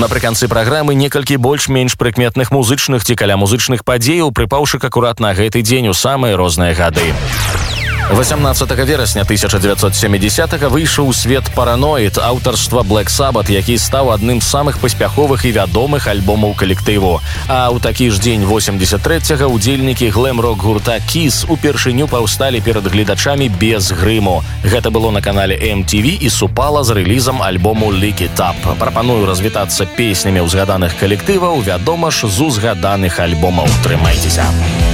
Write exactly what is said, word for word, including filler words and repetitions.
Напрыканцы праграмы некалькі больш-менш прыкметных музычных ці каля музычных падзеяў, прыпаўшы акурат на гэты дзень у самыя розныя гады. васямнаццатага верасня тысяча дзевяцьсот сямідзесятага выйшаў у свет «Параноид» аўтарства Black Sabbath, які стаў адным з самых паспяховых і вядомых альбомаў калектыву. А ў такі ж дзень восемьдесят трэцяга ўдзельнікі глэм-рок гурта Kiss упершыню паўсталі перад гледачамі без грыму. Гэта было на канале эм ти ви і супала з рэлізам альбому «Lick It Up». Прапаную развітацца песнямі ўзгаданых калектываў, вядома ж, з узгаданых альбомаў. Трымайцеся!